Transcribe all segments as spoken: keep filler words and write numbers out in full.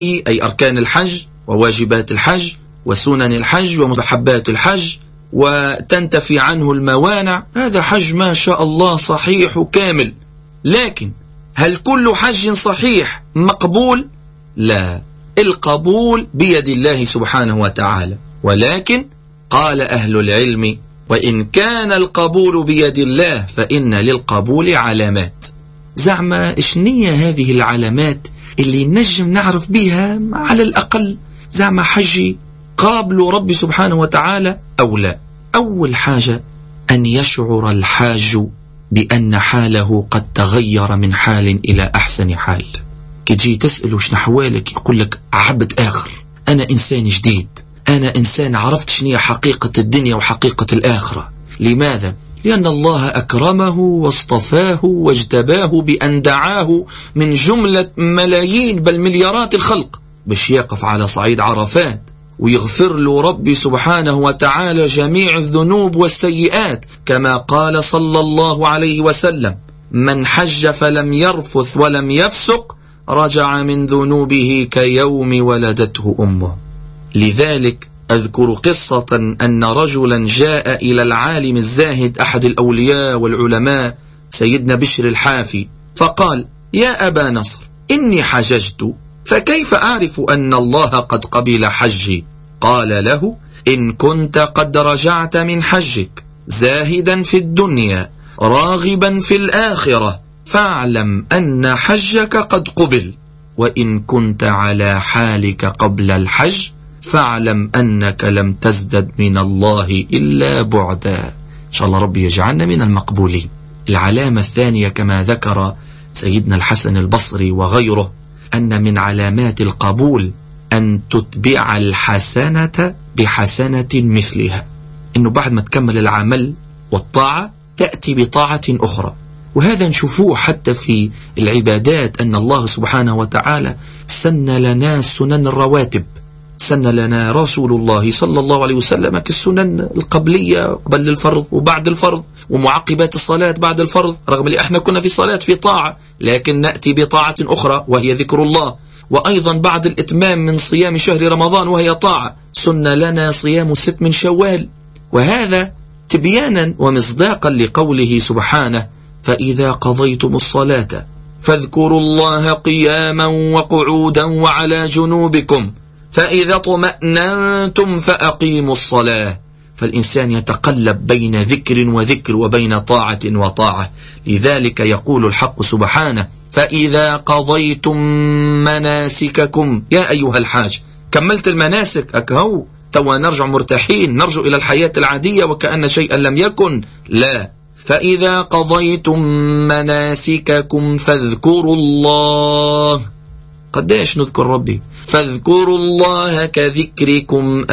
أي أركان الحج وواجبات الحج وسنن الحج ومستحبات الحج وتنتفي عنه الموانع. هذا حج ما شاء الله صحيح وكامل. لكن هل كل حج صحيح مقبول؟ لا، القبول بيد الله سبحانه وتعالى. ولكن قال أهل العلم: وإن كان القبول بيد الله فإن للقبول علامات. زعما إشنية هذه العلامات اللي نجم نعرف بها على الأقل زعما حجي قابل ربي سبحانه وتعالى أو لا؟ أول حاجة أن يشعر الحاج بأن حاله قد تغير من حال إلى أحسن حال. كي تسأله شنو حوالك يقول لك عبد آخر، أنا إنسان جديد، أنا إنسان عرفت شنو حقيقة الدنيا وحقيقة الآخرة. لماذا؟ لأن الله أكرمه واصطفاه واجتباه بأن دعاه من جملة ملايين بل مليارات الخلق باش يقف على صعيد عرفات ويغفر له ربي سبحانه وتعالى جميع الذنوب والسيئات، كما قال صلى الله عليه وسلم: من حج فلم يرفث ولم يفسق رجع من ذنوبه كيوم ولدته أمه. لذلك أذكر قصة أن رجلا جاء إلى العالم الزاهد أحد الأولياء والعلماء سيدنا بشر الحافي فقال: يا أبا نصر، إني حججت، فكيف أعرف أن الله قد قبل حجي؟ قال له: إن كنت قد رجعت من حجك زاهدا في الدنيا راغبا في الآخرة فاعلم أن حجك قد قبل، وإن كنت على حالك قبل الحج فاعلم أنك لم تزدد من الله إلا بعدا. إن شاء الله ربي يجعلنا من المقبولين. العلامة الثانية كما ذكر سيدنا الحسن البصري وغيره أن من علامات القبول أن تتبع الحسنة بحسنة مثلها، إنه بعد ما تكمل العمل والطاعة تأتي بطاعة أخرى. وهذا نشوفوه حتى في العبادات، أن الله سبحانه وتعالى سن لنا سنن الرواتب، سن لنا رسول الله صلى الله عليه وسلم كالسنن القبلية قبل الفرض وبعد الفرض، ومعقبات الصلاة بعد الفرض، رغم اللي احنا كنا في صلاة في طاعة لكن نأتي بطاعة أخرى وهي ذكر الله. وأيضا بعد الإتمام من صيام شهر رمضان وهي طاعة سن لنا صيام الست من شوال، وهذا تبيانا ومصداقا لقوله سبحانه: فإذا قضيتم الصلاة فاذكروا الله قياما وقعودا وعلى جنوبكم فإذا اطمأننتم فأقيموا الصلاة. فالإنسان يتقلب بين ذكر وذكر وبين طاعة وطاعة. لذلك يقول الحق سبحانه: فإذا قضيتم مناسككم. يا أيها الحاج، كملت المناسك أكهو توا نرجع مرتاحين، نرجع إلى الحياة العادية وكأن شيئا لم يكن؟ لا، فإذا قضيتم مناسككم فاذكروا الله. قديش نذكر ربي؟ فاذكروا الله كذكركم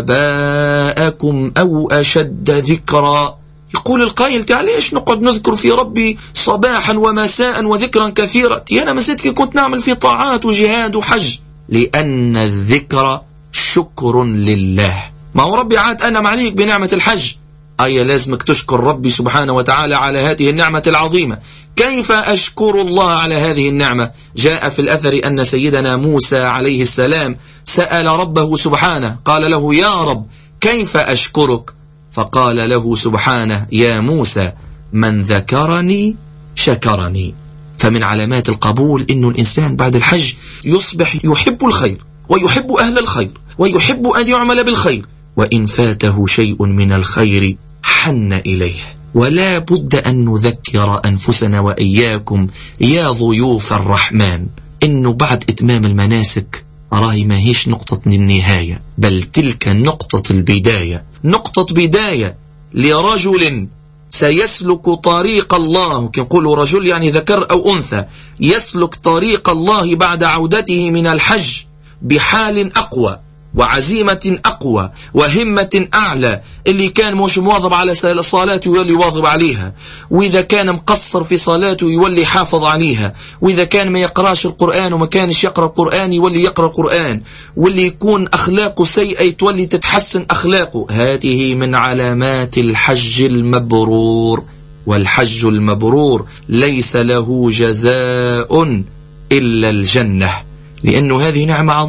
آباءكم أو أشد ذكرا. يقول القائل: تعاليش نقعد نذكر في ربي صباحا ومساء وذكرا كثيرا؟ أنا مسيتك كنت نعمل في طاعات وجهاد وحج. لأن الذكر شكر لله. ما هو ربي عاد أنا معليك بنعمة الحج، أي لازمك تشكر ربي سبحانه وتعالى على هذه النعمة العظيمة. كيف أشكر الله على هذه النعمة؟ جاء في الأثر أن سيدنا موسى عليه السلام سأل ربه سبحانه، قال له: يا رب كيف أشكرك؟ فقال له سبحانه: يا موسى من ذكرني شكرني. فمن علامات القبول إنه الإنسان بعد الحج يصبح يحب الخير ويحب أهل الخير ويحب أن يعمل بالخير، وإن فاته شيء من الخير حن إليه. ولا بد أن نذكر أنفسنا وإياكم يا ضيوف الرحمن إنه بعد إتمام المناسك راهي ما هيش نقطة النهاية، بل تلك نقطة البداية، نقطة بداية لرجل سيسلك طريق الله. كنقول رجل يعني ذكر أو أنثى، يسلك طريق الله بعد عودته من الحج بحال أقوى وعزيمة أقوى وهمة أعلى. اللي كان مش مواظب على صلاته يولي يواظب عليها، وإذا كان مقصر في صلاته يولي حافظ عليها، وإذا كان ما يقراش القرآن وما كانش يقرأ القرآن يولي يقرأ القرآن، واللي يكون أخلاقه سيئة تولي تتحسن أخلاقه. هذه من علامات الحج المبرور. والحج المبرور ليس له جزاء إلا الجنة، لأنه هذه نعمة عظيمة.